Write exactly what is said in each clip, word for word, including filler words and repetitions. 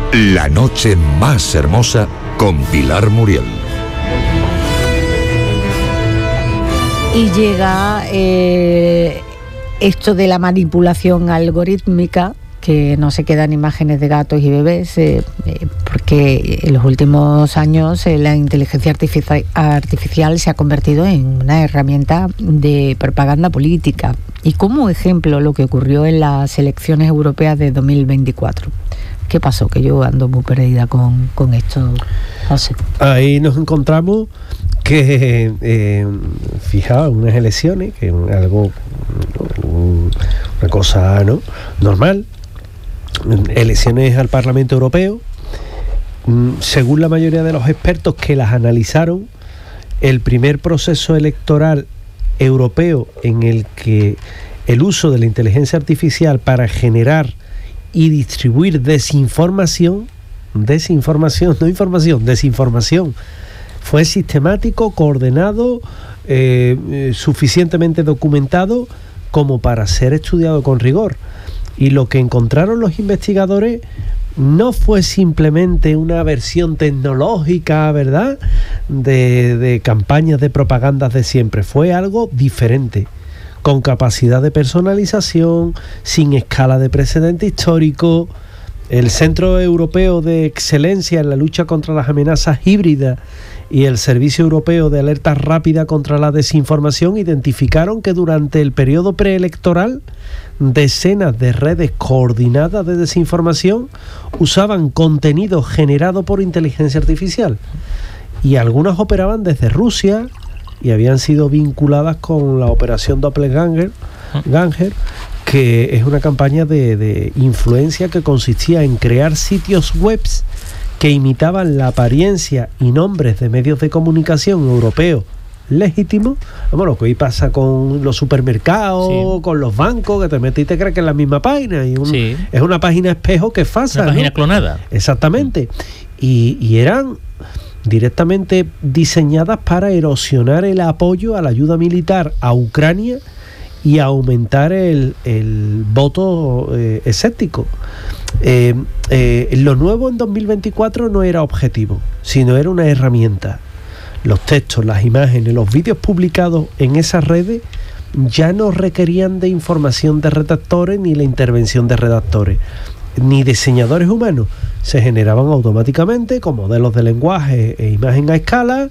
La noche más hermosa con Pilar Muriel. Y llega eh, esto de la manipulación algorítmica, que no se quedan imágenes de gatos y bebés, eh, eh, porque en los últimos años eh, la inteligencia artifici- artificial se ha convertido en una herramienta de propaganda política. Y como ejemplo, lo que ocurrió en las elecciones europeas de dos mil veinticuatro. ¿Qué pasó? Que yo ando muy perdida con, con esto, José. Ahí nos encontramos que, eh, fijaos, unas elecciones, que es algo, una cosa no normal, elecciones al Parlamento Europeo, según la mayoría de los expertos que las analizaron, el primer proceso electoral europeo en el que el uso de la inteligencia artificial para generar y distribuir desinformación, desinformación, no información, desinformación, fue sistemático, coordinado, eh, eh, suficientemente documentado como para ser estudiado con rigor. Y lo que encontraron los investigadores no fue simplemente una versión tecnológica, ¿verdad?, de, de campañas de propaganda de siempre. Fue algo diferente, con capacidad de personalización, sin escala de precedente histórico. El Centro Europeo de Excelencia en la lucha contra las amenazas híbridas y el Servicio Europeo de Alerta Rápida contra la Desinformación identificaron que durante el periodo preelectoral decenas de redes coordinadas de desinformación usaban contenido generado por inteligencia artificial, y algunas operaban desde Rusia y habían sido vinculadas con la operación Doppelganger, Ganger, que es una campaña de, de influencia que consistía en crear sitios webs que imitaban la apariencia y nombres de medios de comunicación europeos legítimos. Vamos, lo que hoy pasa con los supermercados, sí, con los bancos, que te metes y te crees que es la misma página, y un, sí, es una página espejo que es falsa, una página, ¿no?, clonada. Exactamente. Y, y eran directamente diseñadas para erosionar el apoyo a la ayuda militar a Ucrania y aumentar el, el voto eh, escéptico. Eh, eh, lo nuevo en dos mil veinticuatro no era objetivo, sino era una herramienta. Los textos, las imágenes, los vídeos publicados en esas redes ya no requerían de información de redactores ni la intervención de redactores ni diseñadores humanos. Se generaban automáticamente con modelos de lenguaje e imagen a escala.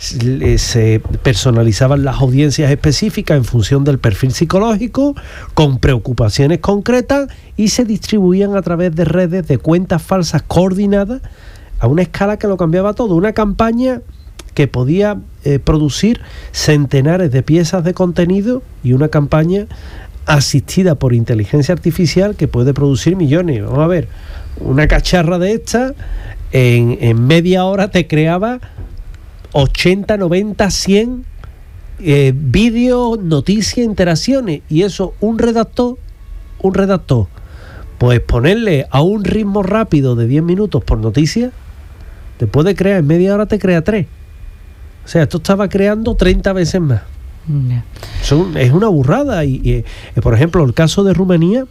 Se personalizaban las audiencias específicas en función del perfil psicológico, con preocupaciones concretas, y se distribuían a través de redes de cuentas falsas coordinadas a una escala que lo cambiaba todo. Una campaña que podía eh, producir centenares de piezas de contenido, y una campaña asistida por inteligencia artificial que puede producir millones. Vamos a ver, una cacharra de esta en, en media hora te creaba ochenta, noventa, cien eh, vídeos, noticias, interacciones, y eso un redactor, un redactor, pues ponerle a un ritmo rápido de diez minutos por noticia, te puede crear, en media hora te crea tres. O sea, esto estaba creando treinta veces más. Yeah. Son, es una burrada. Y, y eh, por ejemplo, el caso de Rumanía,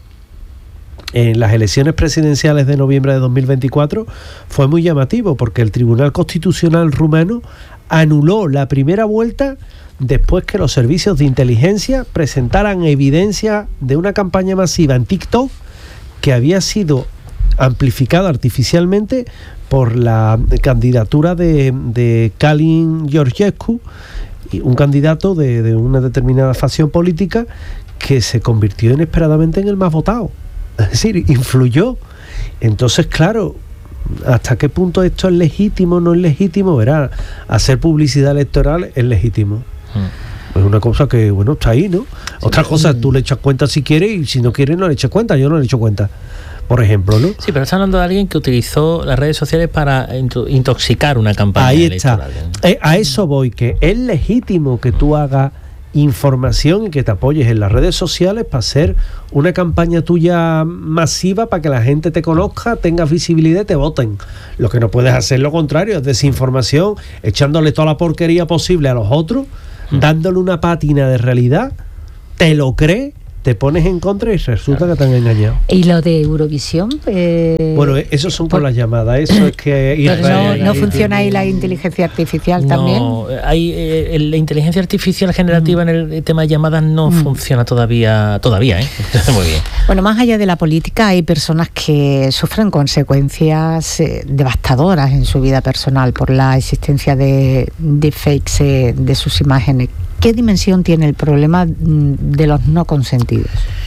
en las elecciones presidenciales de noviembre de dos mil veinticuatro, fue muy llamativo, porque el Tribunal Constitucional rumano anuló la primera vuelta después que los servicios de inteligencia presentaran evidencia de una campaña masiva en TikTok que había sido amplificada artificialmente por la candidatura de, de Calin Georgescu, un candidato de, de una determinada facción política que se convirtió inesperadamente en el más votado. Es decir, influyó. Entonces, claro, ¿hasta qué punto esto es legítimo o no es legítimo? Verá, hacer publicidad electoral es legítimo. Mm. Es una cosa que, bueno, está ahí, ¿no? Sí, Otra cosa, tú le echas cuenta si quieres, y si no quieres no le echas cuenta. Yo no le echo cuenta, por ejemplo, ¿no? Sí, pero está hablando de alguien que utilizó las redes sociales para intoxicar una campaña Ahí electoral. Está. Eh, a eso voy, que es legítimo que tú hagas información y que te apoyes en las redes sociales para hacer una campaña tuya masiva, para que la gente te conozca, tengas visibilidad y te voten. Lo que no puedes hacer lo contrario, es desinformación, echándole toda la porquería posible a los otros, mm. dándole una pátina de realidad, te lo crees, te pones en contra y resulta claro. que te han engañado. ¿Y lo de Eurovisión? Eh, bueno, eso son por, por las llamadas, eso es que... Israel, no, ¿No funciona ahí la inteligencia artificial no, también? Hay, eh, la inteligencia artificial generativa mm. en el tema de llamadas no mm. funciona todavía, todavía, ¿eh? Muy bien. Bueno, más allá de la política, hay personas que sufren consecuencias eh, devastadoras en su vida personal por la existencia de, de fakes eh, de sus imágenes. ¿Qué dimensión tiene el problema de los no consentidos?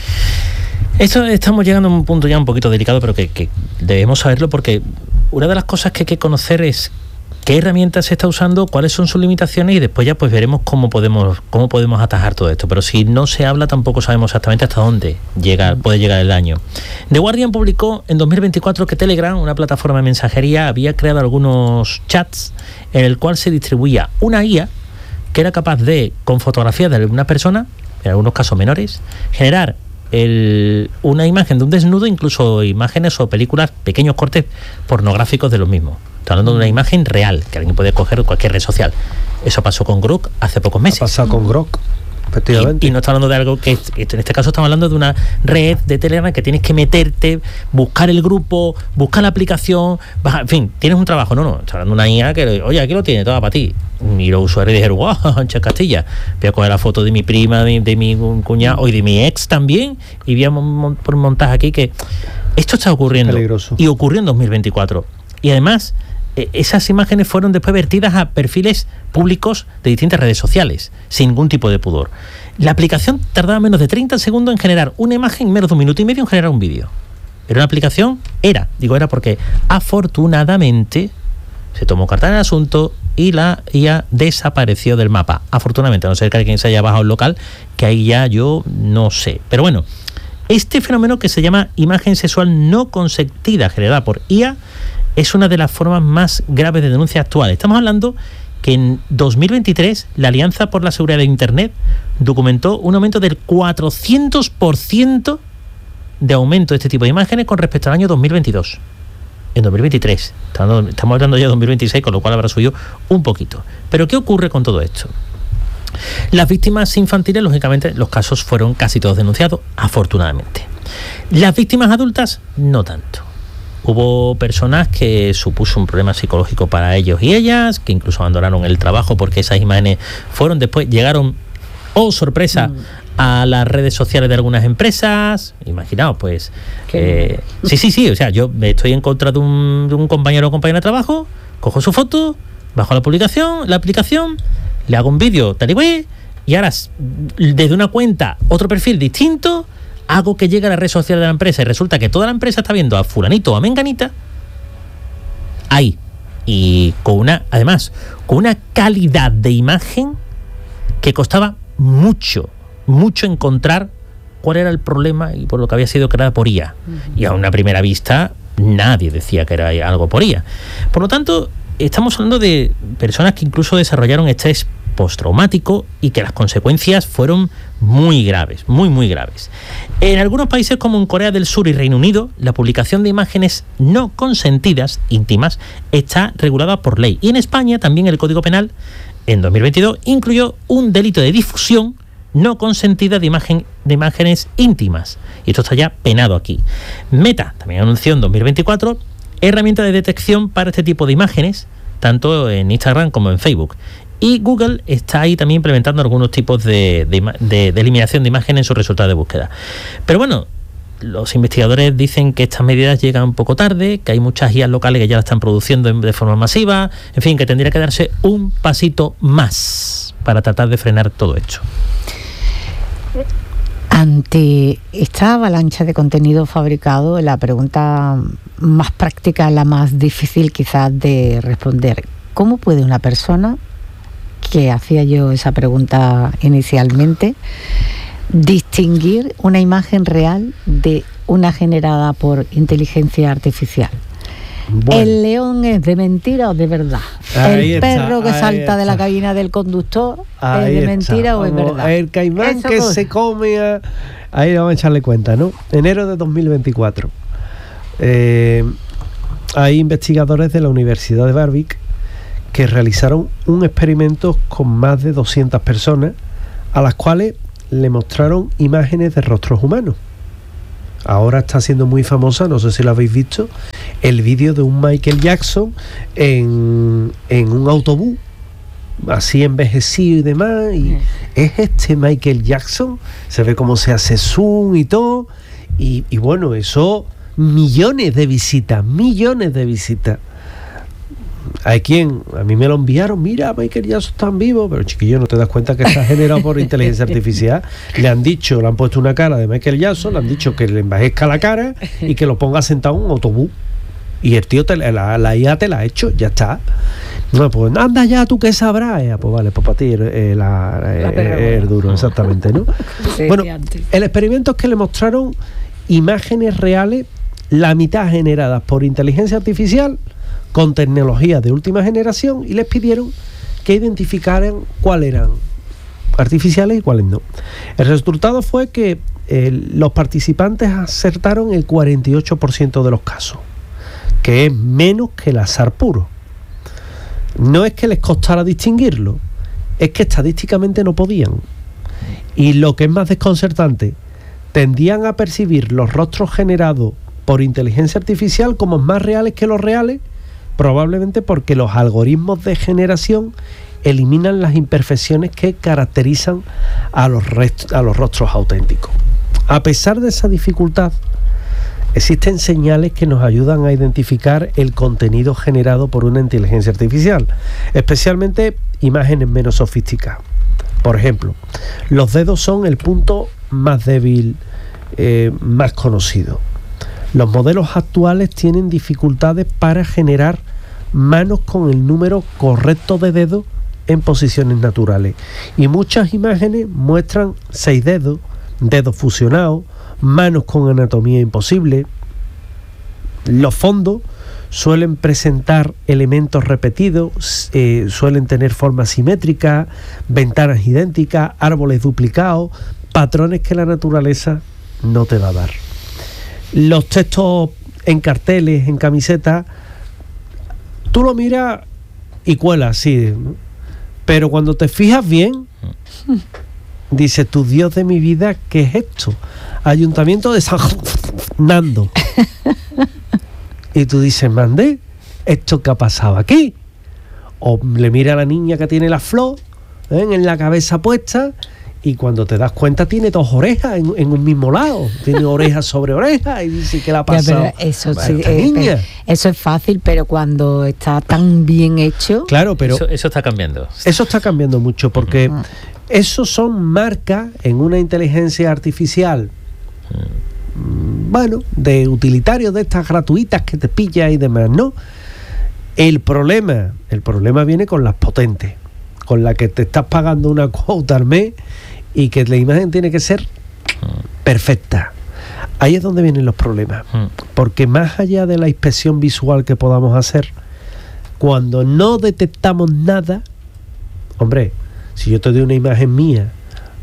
Esto estamos llegando a un punto ya un poquito delicado, pero que, que debemos saberlo, porque una de las cosas que hay que conocer es qué herramientas se está usando, cuáles son sus limitaciones, y después ya pues veremos cómo podemos cómo podemos atajar todo esto. Pero si no se habla, tampoco sabemos exactamente hasta dónde llega, puede llegar el daño. The Guardian publicó en dos mil veinticuatro que Telegram, una plataforma de mensajería, había creado algunos chats en el cual se distribuía una I A que era capaz de, con fotografías de alguna persona, en algunos casos menores, generar el, una imagen de un desnudo, incluso imágenes o películas, pequeños cortes pornográficos de los mismos. Estoy hablando de una imagen real, que alguien puede coger de cualquier red social. Eso pasó con Grok hace pocos meses. Ha pasado con Grok. Y, y no está hablando de algo que, en este caso estamos hablando de una red de Telegram que tienes que meterte, buscar el grupo, buscar la aplicación, bajar, en fin, tienes un trabajo. No, no, está hablando de una I A que, oye, aquí lo tiene, todo para ti. Y los usuarios dijeron, wow, Ancha Castilla, voy a coger la foto de mi prima, de, de mi cuñado y de mi ex también, y voy a mon, por un montaje aquí que esto está ocurriendo. Peligroso. Y ocurrió en dos mil veinticuatro. Y además, esas imágenes fueron después vertidas a perfiles públicos de distintas redes sociales, sin ningún tipo de pudor. La aplicación tardaba menos de treinta segundos en generar una imagen, menos de un minuto y medio en generar un vídeo. Era una aplicación, era, digo era porque afortunadamente se tomó carta en el asunto y la I A desapareció del mapa. Afortunadamente, a no ser que alguien se haya bajado el local, que ahí ya yo no sé. Pero bueno, este fenómeno que se llama imagen sexual no consentida generada por I A es una de las formas más graves de denuncia actuales. Estamos hablando que en dos mil veintitrés la Alianza por la Seguridad de Internet documentó un aumento del cuatrocientos por ciento de aumento de este tipo de imágenes con respecto al año dos mil veintidós. En dos mil veintitrés. Estamos, estamos hablando ya de dos mil veintiséis, con lo cual habrá subido un poquito. Pero ¿qué ocurre con todo esto? Las víctimas infantiles, lógicamente, los casos fueron casi todos denunciados, afortunadamente. Las víctimas adultas, no tanto. Hubo personas que supuso un problema psicológico para ellos y ellas, que incluso abandonaron el trabajo porque esas imágenes fueron después, llegaron, oh sorpresa, mm. a las redes sociales de algunas empresas. Imaginaos, pues, eh, sí, sí, sí, o sea, yo estoy en contra de un, de un compañero o compañera de trabajo, cojo su foto, bajo la publicación, la aplicación, le hago un vídeo tal y güey, y ahora desde una cuenta, otro perfil distinto, hago que llegue a la red social de la empresa y resulta que toda la empresa está viendo a fulanito o a menganita ahí, y con una, además, con una calidad de imagen que costaba mucho, mucho encontrar cuál era el problema y por lo que había sido creada por I A. Uh-huh. Y a una primera vista nadie decía que era algo por I A. Por lo tanto, estamos hablando de personas que incluso desarrollaron estrés postraumático y que las consecuencias fueron muy graves, muy muy graves. En algunos países como en Corea del Sur y Reino Unido, la publicación de imágenes no consentidas, íntimas, está regulada por ley. Y en España también el Código Penal, en dos mil veintidós, incluyó un delito de difusión no consentida de, imagen, de imágenes íntimas. Y esto está ya penado aquí. Meta también anunció en dos mil veinticuatro herramienta de detección para este tipo de imágenes, tanto en Instagram como en Facebook. Y Google está ahí también implementando algunos tipos de, de, de, de eliminación de imágenes en sus resultados de búsqueda. Pero bueno, los investigadores dicen que estas medidas llegan un poco tarde, que hay muchas I As locales que ya las están produciendo de forma masiva, en fin, que tendría que darse un pasito más para tratar de frenar todo esto. Ante esta avalancha de contenido fabricado, la pregunta más práctica, la más difícil quizás de responder: ¿cómo puede una persona, que hacía yo esa pregunta inicialmente, distinguir una imagen real de una generada por inteligencia artificial? Bueno. ¿El león es de mentira o de verdad? Ahí ¿El perro está, que salta está. de la cabina del conductor ahí es de mentira está. o es verdad? El caimán Eso que pues. se come a... Ahí vamos a echarle cuenta, ¿no? Enero de dos mil veinticuatro. Eh, hay investigadores de la Universidad de Warwick que realizaron un experimento con más de doscientas personas, a las cuales le mostraron imágenes de rostros humanos. Ahora está siendo muy famosa, no sé si lo habéis visto, el vídeo de un Michael Jackson en, en un autobús, así envejecido y demás, y es este Michael Jackson, se ve cómo se hace zoom y todo, y, y bueno, eso, millones de visitas, millones de visitas. Hay quien, a mí me lo enviaron, mira, Michael Jackson está en vivo, pero chiquillo, no te das cuenta que está generado por inteligencia artificial. Le han dicho, le han puesto una cara de Michael Jackson, le han dicho que le envejezca la cara y que lo ponga sentado en un autobús. Y el tío, te, la, la I A te la ha hecho, ya está. No, pues anda ya, tú que sabrás. Eh, pues vale, pues para ti eh, la, la eh, el duro, exactamente, ¿no? Sí, bueno, el experimento es que le mostraron imágenes reales, la mitad generadas por inteligencia artificial, con tecnología de última generación, y les pidieron que identificaran cuáles eran artificiales y cuáles no. El resultado fue que eh, los participantes acertaron el cuarenta y ocho por ciento de los casos, que es menos que el azar puro. No es que les costara distinguirlo, es que estadísticamente no podían. Y lo que es más desconcertante, tendían a percibir los rostros generados por inteligencia artificial como más reales que los reales, probablemente porque los algoritmos de generación eliminan las imperfecciones que caracterizan a los, rest- a los rostros auténticos. A pesar de esa dificultad, existen señales que nos ayudan a identificar el contenido generado por una inteligencia artificial, especialmente imágenes menos sofisticadas. Por ejemplo, los dedos son el punto más débil, eh, más conocido. Los modelos actuales tienen dificultades para generar manos con el número correcto de dedos en posiciones naturales. Y muchas imágenes muestran seis dedos, dedos fusionados, manos con anatomía imposible. Los fondos suelen presentar elementos repetidos, eh, suelen tener formas simétricas, ventanas idénticas, árboles duplicados, patrones que la naturaleza no te va a dar. Los textos en carteles, en camisetas, tú lo miras y cuelas, sí, ¿no? Pero cuando te fijas bien, dices, tu Dios de mi vida, ¿qué es esto? Ayuntamiento de San Nando. Y tú dices, mandé, ¿esto qué ha pasado aquí? O le mira a la niña que tiene la flor, ¿eh?, en la cabeza puesta, y cuando te das cuenta tiene dos orejas en, en un mismo lado, tiene orejas sobre orejas, y dice, ¿qué le ha pasado? Ya, eso, a sí, esta eh, niña? Eso es fácil, pero cuando está tan bien hecho... Claro, pero... Eso, eso está cambiando. Eso está cambiando mucho, porque uh-huh. esos son marcas en una inteligencia artificial, uh-huh. bueno, de utilitarios de estas gratuitas que te pilla y demás, ¿no? El problema, el problema viene con las potentes, con la que te estás pagando una cuota al mes y que la imagen tiene que ser perfecta. Ahí es donde vienen los problemas, porque más allá de la inspección visual que podamos hacer, cuando no detectamos nada, hombre, si yo te doy una imagen mía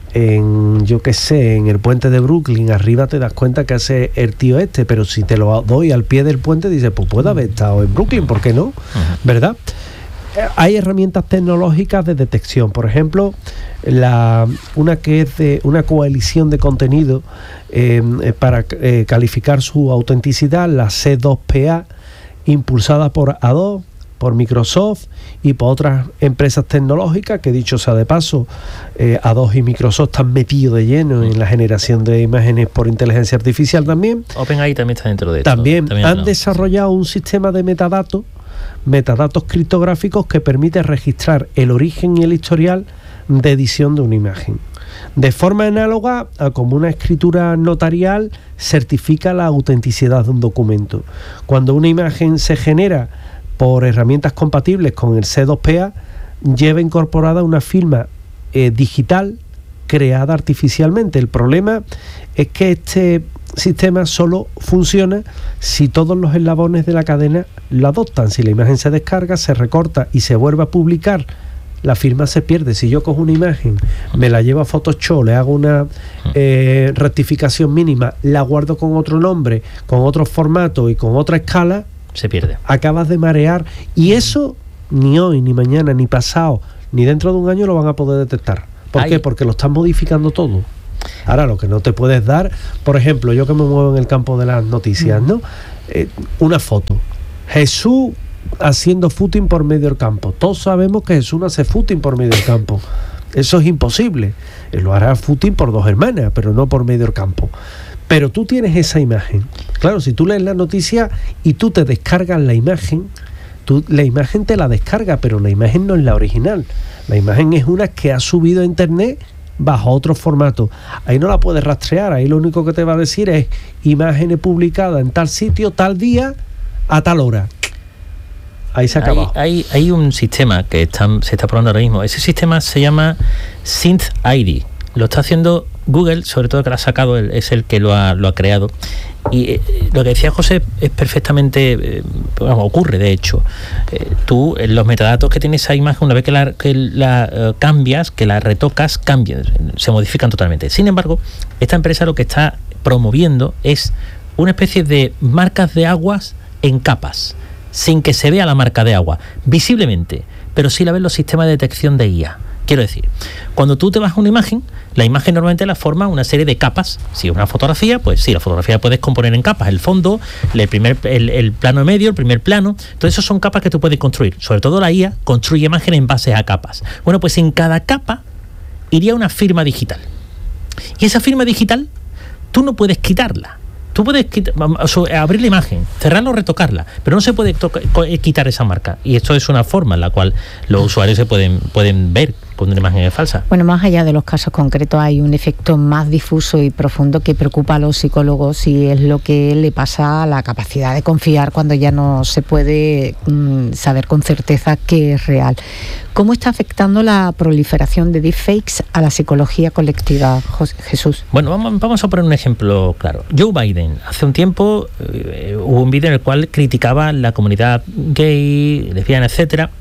en, yo qué sé, en el puente de Brooklyn, arriba te das cuenta que hace el tío este, pero si te lo doy al pie del puente, dices, pues puede haber estado en Brooklyn, ¿por qué no? ¿Verdad? Hay herramientas tecnológicas de detección, por ejemplo, la, una que es de una coalición de contenido eh, para eh, calificar su autenticidad, la C dos P A, impulsada por Adobe, por Microsoft y por otras empresas tecnológicas, que dicho sea de paso, eh, Adobe y Microsoft están metidos de lleno en la generación de imágenes por inteligencia artificial también. OpenAI también está dentro de esto. También, también han no. desarrollado un sistema de metadatos metadatos criptográficos que permite registrar el origen y el historial de edición de una imagen. De forma análoga a como una escritura notarial certifica la autenticidad de un documento. Cuando una imagen se genera por herramientas compatibles con el C dos P A, lleva incorporada una firma eh, digital creada artificialmente. El problema es que este sistema solo funciona si todos los eslabones de la cadena lo adoptan. Si la imagen se descarga, se recorta y se vuelve a publicar, la firma se pierde. Si yo cojo una imagen, me la llevo a Photoshop, le hago una eh, rectificación mínima, la guardo con otro nombre, con otro formato y con otra escala, se pierde. Acabas de marear, y eso ni hoy, ni mañana, ni pasado, ni dentro de un año lo van a poder detectar. ¿Por Hay, qué? Porque lo están modificando todo. Ahora, lo que no te puedes dar, por ejemplo, yo que me muevo en el campo de las noticias, ¿no? Eh, una foto. Jesús haciendo footing por medio del campo. Todos sabemos que Jesús no hace footing por medio del campo. Eso es imposible. Él lo hará footing por dos hermanas, pero no por medio del campo. Pero tú tienes esa imagen. Claro, si tú lees la noticia y tú te descargas la imagen, tú, la imagen te la descarga, pero la imagen no es la original. La imagen es una que has subido a internet bajo otro formato. Ahí no la puedes rastrear. Ahí lo único que te va a decir es imágenes publicadas en tal sitio, tal día, a tal hora. Ahí se acaba. Hay, hay, hay un sistema que están, se está probando ahora mismo. Ese sistema se llama Synth I D. Lo está haciendo Google, sobre todo que lo ha sacado, es el que lo ha, lo ha creado. Y eh, lo que decía José es perfectamente, eh, bueno, ocurre de hecho. Eh, tú, en los metadatos que tiene esa imagen, una vez que la, que la uh, cambias, que la retocas, cambian, se modifican totalmente. Sin embargo, esta empresa lo que está promoviendo es una especie de marcas de aguas en capas, sin que se vea la marca de agua visiblemente, pero sí la ven los sistemas de detección de I A. Quiero decir, cuando tú te vas a una imagen, la imagen normalmente la forma una serie de capas. Si es una fotografía, pues sí, la fotografía la puedes componer en capas, el fondo, el primer el, el plano medio, el primer plano. Entonces esos son capas que tú puedes construir. Sobre todo la I A construye imágenes en base a capas. Bueno, pues en cada capa iría una firma digital. Y esa firma digital tú no puedes quitarla. Tú puedes quitar, abrir la imagen, cerrarla o retocarla, pero no se puede toca, quitar esa marca. Y esto es una forma en la cual los usuarios se pueden, pueden ver cuando una imagen es falsa. Bueno, más allá de los casos concretos, hay un efecto más difuso y profundo que preocupa a los psicólogos, y es lo que le pasa a la capacidad de confiar cuando ya no se puede mmm, saber con certeza qué es real. ¿Cómo está afectando la proliferación de deepfakes a la psicología colectiva, José, Jesús? Bueno, vamos, vamos a poner un ejemplo claro. Joe Biden, hace un tiempo eh, hubo un vídeo en el cual criticaba la comunidad gay, lesbiana, etcétera,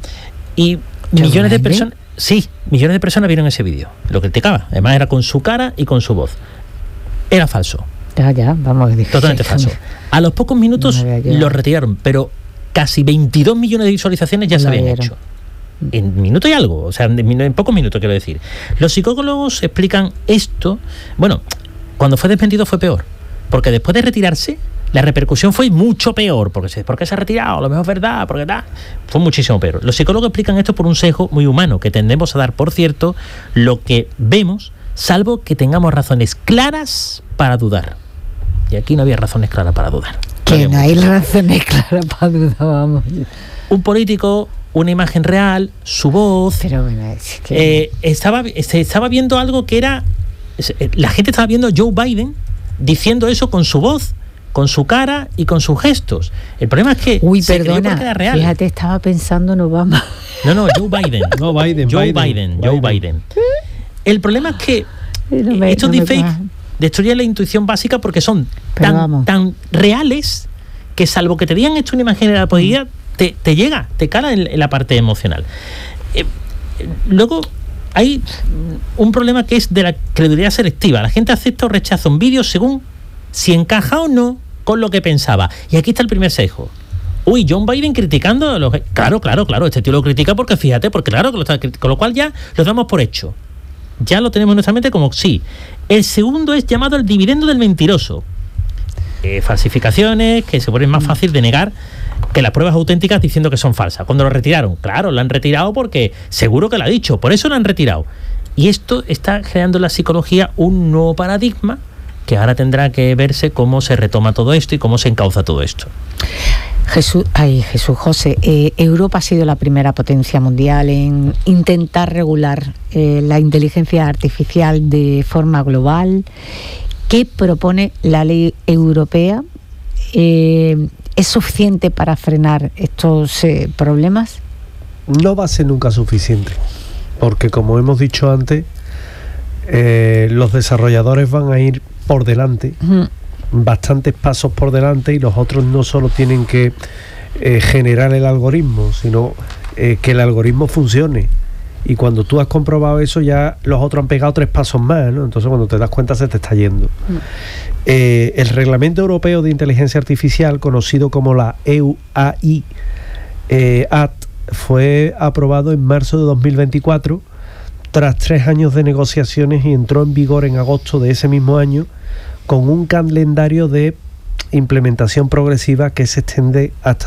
y millones de personas, sí, millones de personas vieron ese vídeo. Lo criticaba. Además era con su cara y con su voz. Era falso. Ya, ya, vamos. Totalmente falso. A los pocos minutos no lo retiraron, pero casi veintidós millones de visualizaciones ya no se habían vieron. hecho. En minuto y algo, o sea, en, en pocos minutos, quiero decir. Los psicólogos explican esto. Bueno, cuando fue desmentido fue peor, porque después de retirarse, la repercusión fue mucho peor, porque se, porque se ha retirado, a lo mejor es verdad, porque tal, fue muchísimo peor. Los psicólogos explican esto por un sesgo muy humano, que tendemos a dar por cierto lo que vemos, salvo que tengamos razones claras para dudar. Y aquí no había razones claras para dudar. Que no, no hay razones claras para dudar, vamos. Un político, una imagen real, su voz. Pero bueno, es que... eh, estaba, se estaba viendo algo que era... La gente estaba viendo a Joe Biden diciendo eso con su voz, con su cara y con sus gestos. El problema es que Uy, se perdona, creyó porque era real. Fíjate, estaba pensando en Obama. No, no, Joe Biden. No, Biden, Joe Biden, Biden, Joe Biden. Biden. El problema es que no me, estos no deepfakes destruyen la intuición básica porque son tan, tan reales que, salvo que te digan esto una imagen de la poesía, te, te llega, te cala en, en la parte emocional. Eh, luego hay un problema que es de la credibilidad selectiva. La gente acepta o rechaza un vídeo según si encaja o no con lo que pensaba. Y aquí está el primer sesgo. Uy, John Biden criticando a los... Claro, claro, claro, este tío lo critica porque fíjate, porque claro, que lo está... con lo cual ya lo damos por hecho. Ya lo tenemos en nuestra mente como sí. El segundo es llamado el dividendo del mentiroso. Eh, falsificaciones que se vuelven más fácil de negar que las pruebas auténticas diciendo que son falsas. Cuando lo retiraron, claro, lo han retirado porque seguro que lo ha dicho, por eso lo han retirado. Y esto está creando en la psicología un nuevo paradigma que ahora tendrá que verse cómo se retoma todo esto y cómo se encauza todo esto. Jesús, ay, Jesús José, eh, Europa ha sido la primera potencia mundial en intentar regular eh, la inteligencia artificial de forma global. ¿Qué propone la ley europea? Eh, ¿Es suficiente para frenar estos eh, problemas? No va a ser nunca suficiente, porque como hemos dicho antes, eh, los desarrolladores van a ir por delante, uh-huh. bastantes pasos por delante, y los otros no solo tienen que eh, generar el algoritmo, sino eh, que el algoritmo funcione. Y cuando tú has comprobado eso, ya los otros han pegado tres pasos más, ¿no? Entonces cuando te das cuenta se te está yendo. Uh-huh. Eh, el Reglamento Europeo de Inteligencia Artificial, conocido como la E U A I eh, Act, fue aprobado en marzo de dos mil veinticuatro, tras tres años de negociaciones y entró en vigor en agosto de ese mismo año con un calendario de implementación progresiva que se extiende hasta